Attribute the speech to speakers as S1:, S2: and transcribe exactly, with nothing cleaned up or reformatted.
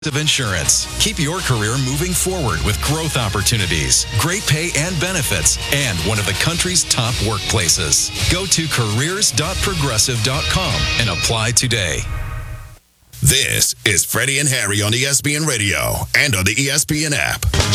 S1: of insurance. Keep your career moving forward with growth opportunities, great pay and benefits, and one of the country's top workplaces. Go to careers dot progressive dot com and apply today.
S2: This is Freddie and Harry on E S P N Radio and on the E S P N app.